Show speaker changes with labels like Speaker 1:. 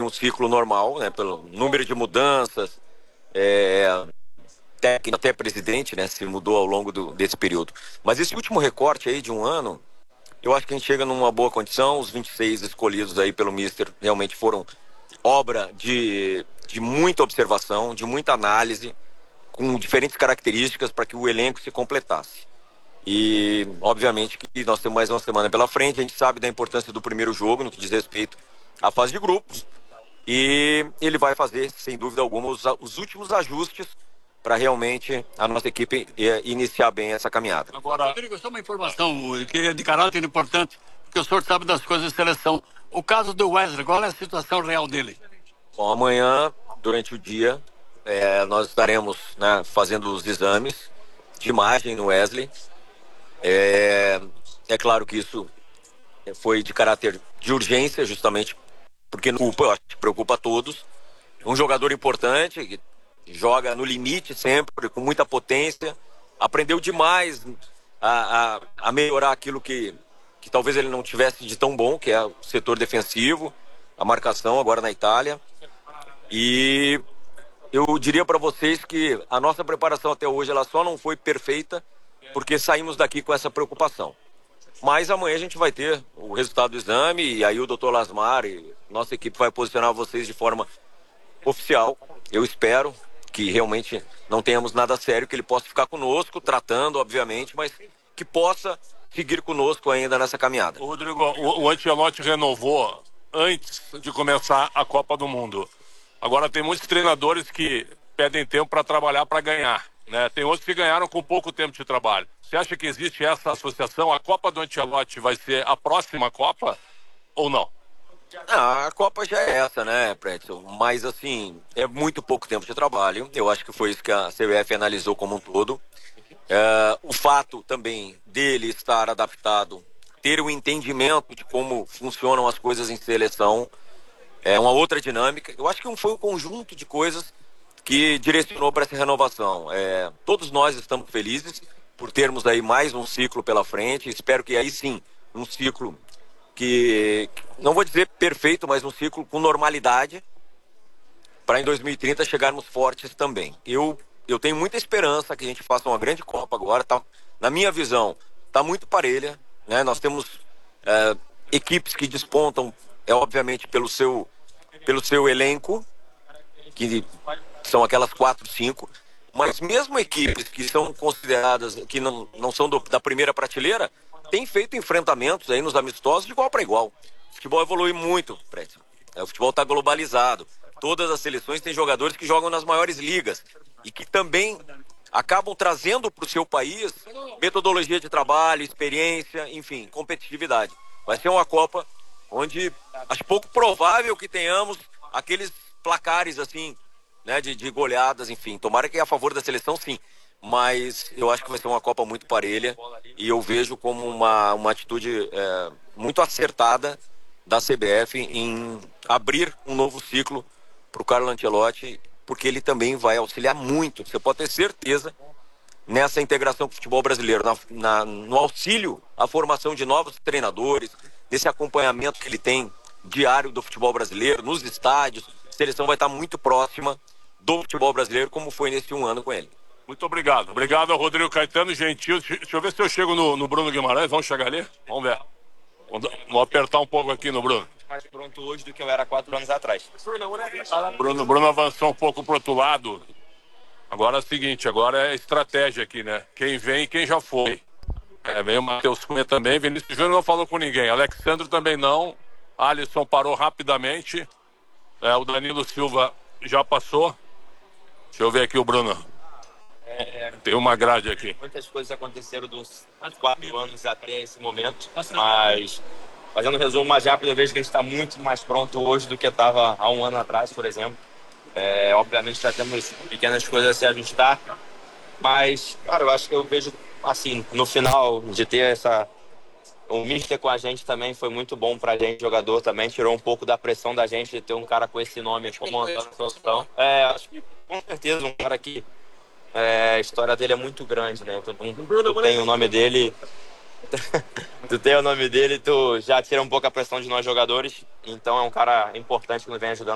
Speaker 1: um ciclo normal, né, pelo número de mudanças, técnico, até presidente, né, se mudou ao longo desse período. Mas esse último recorte aí de um ano, eu acho que a gente chega numa boa condição. Os 26 escolhidos aí pelo Mister realmente foram obra de muita observação, de muita análise, com diferentes características para que o elenco se completasse. E, obviamente, que nós temos mais uma semana pela frente. A gente sabe da importância do primeiro jogo no que diz respeito à fase de grupos. E ele vai fazer, sem dúvida alguma, os últimos ajustes para realmente a nossa equipe iniciar bem essa caminhada.
Speaker 2: Agora, Rodrigo, só uma informação que é de caráter importante, porque o senhor sabe das coisas de seleção. O caso do Wesley, qual é a situação real dele?
Speaker 1: Bom, amanhã, durante o dia, nós estaremos, né, fazendo os exames de imagem no Wesley. É claro que isso foi de caráter de urgência, justamente porque eu acho que preocupa a todos. Um jogador importante, que joga no limite sempre, com muita potência, aprendeu demais a melhorar aquilo que talvez ele não tivesse de tão bom, que é o setor defensivo, a marcação agora na Itália. E eu diria para vocês que a nossa preparação até hoje ela só não foi perfeita porque saímos daqui com essa preocupação. Mas amanhã a gente vai ter o resultado do exame e aí o Dr. Lasmar e nossa equipe vai posicionar vocês de forma oficial. Eu espero que realmente não tenhamos nada sério, que ele possa ficar conosco, tratando, obviamente, mas que possa seguir conosco ainda nessa caminhada.
Speaker 3: Rodrigo, o Ancelotti renovou antes de começar a Copa do Mundo. Agora tem muitos treinadores que pedem tempo para trabalhar para ganhar, né? Tem outros que ganharam com pouco tempo de trabalho. Você acha que existe essa associação? A Copa do Ancelotti vai ser a próxima Copa ou não?
Speaker 1: A Copa já é essa, né, Pretzel? Mas, assim, é muito pouco tempo de trabalho. Eu acho que foi isso que a CBF analisou como um todo. O fato também dele estar adaptado, ter um entendimento de como funcionam as coisas em seleção, é uma outra dinâmica. Eu acho que foi um conjunto de coisas que direcionou para essa renovação. Todos nós estamos felizes por termos aí mais um ciclo pela frente. Espero que aí sim, um ciclo que, não vou dizer perfeito, mas um ciclo com normalidade, para em 2030 chegarmos fortes também. Eu tenho muita esperança que a gente faça uma grande Copa agora. Tá, na minha visão, está muito parelha, né? Nós temos equipes que despontam, obviamente, pelo seu elenco, que são aquelas 4, 5, mas mesmo equipes que são consideradas, que não são da primeira prateleira, têm feito enfrentamentos aí nos amistosos de igual para igual. O futebol evolui muito, Prédio. O futebol está globalizado. Todas as seleções têm jogadores que jogam nas maiores ligas e que também acabam trazendo para o seu país metodologia de trabalho, experiência, enfim, competitividade. Vai ser uma Copa onde acho pouco provável que tenhamos aqueles placares assim, né, de goleadas, enfim. Tomara que é a favor da seleção, sim. Mas eu acho que vai ser uma Copa muito parelha e eu vejo como uma atitude muito acertada da CBF em abrir um novo ciclo para o Carlo Ancelotti, porque ele também vai auxiliar muito, você pode ter certeza, nessa integração com o futebol brasileiro, no auxílio à formação de novos treinadores, nesse acompanhamento que ele tem diário do futebol brasileiro, nos estádios. A seleção vai estar muito próxima do futebol brasileiro, como foi nesse um ano com ele.
Speaker 3: Muito obrigado. Obrigado ao Rodrigo Caetano, gentil. Deixa eu ver se eu chego no Bruno Guimarães. Vamos chegar ali? Vamos ver. Vamos apertar um pouco aqui no Bruno.
Speaker 4: Mais pronto hoje do que eu era 4 anos atrás.
Speaker 3: Bruno avançou um pouco pro outro lado. Agora é o seguinte, agora é estratégia aqui, né? Quem vem e quem já foi. Vem o Matheus Cunha também. Vinícius Júnior não falou com ninguém. Alexandre também não. Alisson parou rapidamente. O Danilo Silva já passou. Deixa eu ver aqui o Bruno. Tem uma grade aqui.
Speaker 4: Muitas coisas aconteceram dos 4 anos até esse momento, mas fazendo um resumo mais rápido, eu vejo que a gente está muito mais pronto hoje do que estava há um ano atrás, por exemplo. Obviamente já temos pequenas coisas a se ajustar, mas, cara, eu acho que eu vejo, assim, no final de ter o Mister com a gente também foi muito bom pra gente, jogador também, tirou um pouco da pressão da gente de ter um cara com esse nome comandando a seleção. Acho que com certeza um cara que a história dele é muito grande, né? Tu tem o nome dele, tu já tira um pouco a pressão de nós jogadores, então é um cara importante que nos vem ajudando.